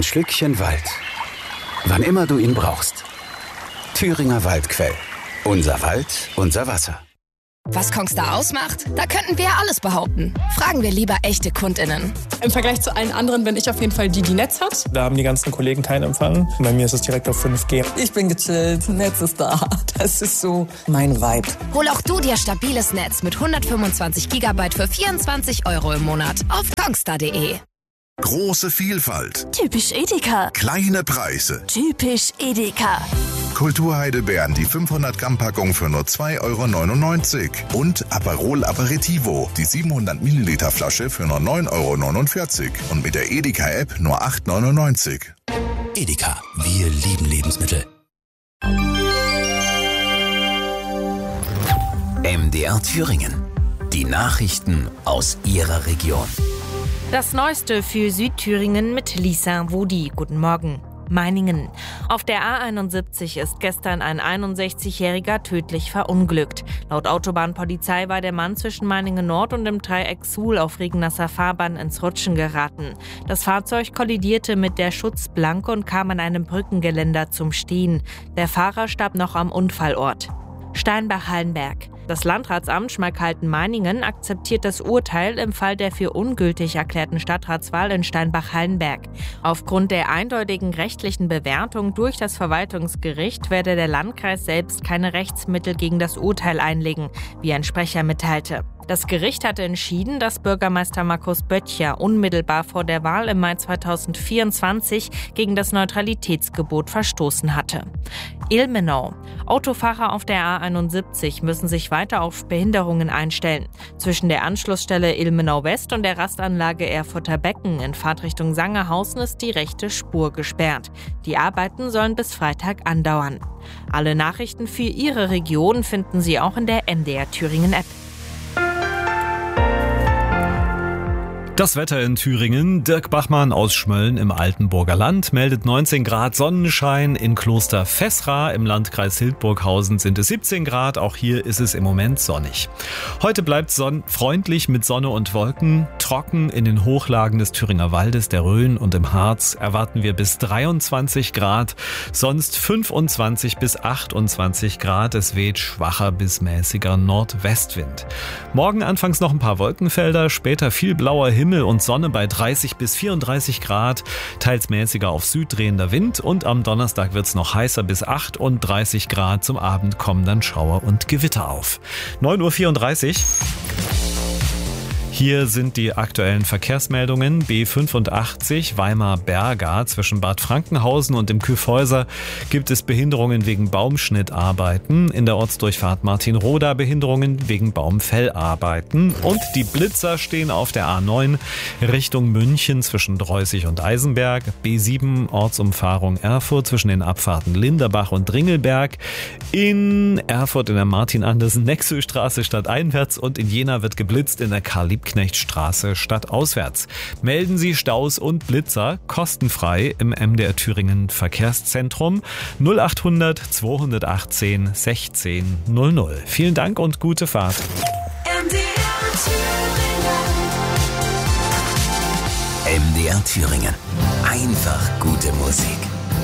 Schlückchen Wald. Wann immer du ihn brauchst. Thüringer Waldquell. Unser Wald, unser Wasser. Was Kongstar ausmacht? Da könnten wir ja alles behaupten. Fragen wir lieber echte KundInnen. Im Vergleich zu allen anderen bin ich auf jeden Fall die Netz hat. Da haben die ganzen Kollegen keinen Empfang. Bei mir ist es direkt auf 5G. Ich bin gechillt, Netz ist da. Das ist so mein Vibe. Hol auch du dir stabiles Netz mit 125 GB für 24 € im Monat auf kongstar.de. Große Vielfalt. Typisch Edeka. Kleine Preise. Typisch Edeka. Kulturheidelbeeren, die 500 Gramm Packung für nur 2,99 € und Aperol Aperitivo, die 700 Milliliter Flasche für nur 9,49 € und mit der Edeka App nur 8,99 €. Edeka, wir lieben Lebensmittel. MDR Thüringen. Die Nachrichten aus Ihrer Region. Das Neueste für Südthüringen mit Lisa Wudi. Guten Morgen. Meiningen. Auf der A71 ist gestern ein 61-Jähriger tödlich verunglückt. Laut Autobahnpolizei war der Mann zwischen Meiningen Nord und dem Dreieck Suhl auf Regnasser Fahrbahn ins Rutschen geraten. Das Fahrzeug kollidierte mit der Schutzblanke und kam an einem Brückengeländer zum Stehen. Der Fahrer starb noch am Unfallort. Steinbach-Hallenberg. Das Landratsamt Schmalkalden-Meiningen akzeptiert das Urteil im Fall der für ungültig erklärten Stadtratswahl in Steinbach-Hallenberg. Aufgrund der eindeutigen rechtlichen Bewertung durch das Verwaltungsgericht werde der Landkreis selbst keine Rechtsmittel gegen das Urteil einlegen, wie ein Sprecher mitteilte. Das Gericht hatte entschieden, dass Bürgermeister Markus Böttcher unmittelbar vor der Wahl im Mai 2024 gegen das Neutralitätsgebot verstoßen hatte. Ilmenau. Autofahrer auf der A71 müssen sich weiter auf Behinderungen einstellen. Zwischen der Anschlussstelle Ilmenau West und der Rastanlage Erfurter Becken in Fahrtrichtung Sangerhausen ist die rechte Spur gesperrt. Die Arbeiten sollen bis Freitag andauern. Alle Nachrichten für Ihre Region finden Sie auch in der MDR Thüringen App. Das Wetter in Thüringen. Dirk Bachmann aus Schmölln im Altenburger Land meldet 19 Grad Sonnenschein. In Kloster Fessra im Landkreis Hildburghausen sind es 17 Grad. Auch hier ist es im Moment sonnig. Heute bleibt freundlich mit Sonne und Wolken. Trocken in den Hochlagen des Thüringer Waldes, der Rhön und im Harz erwarten wir bis 23 Grad. Sonst 25 bis 28 Grad. Es weht schwacher bis mäßiger Nordwestwind. Morgen anfangs noch ein paar Wolkenfelder, später viel blauer Himmel und Sonne bei 30 bis 34 Grad, teils mäßiger auf Süd drehender Wind und am Donnerstag wird es noch heißer bis 38 Grad. Zum Abend kommen dann Schauer und Gewitter auf. 9:34 Uhr. Hier sind die aktuellen Verkehrsmeldungen. B85 Weimar-Berga zwischen Bad Frankenhausen und dem Kyffhäuser gibt es Behinderungen wegen Baumschnittarbeiten. In der Ortsdurchfahrt Martinroda Behinderungen wegen Baumfellarbeiten. Und die Blitzer stehen auf der A9 Richtung München zwischen Dreußig und Eisenberg. B7 Ortsumfahrung Erfurt zwischen den Abfahrten Linderbach und Dringelberg. In Erfurt in der Martin-Andersen-Nexö-Straße stadteinwärts und in Jena wird geblitzt in der Karl-Liebknecht-Straße stadtauswärts. Melden Sie Staus und Blitzer kostenfrei im MDR Thüringen Verkehrszentrum 0800 218 1600. Vielen Dank und gute Fahrt. MDR Thüringen. Einfach gute Musik.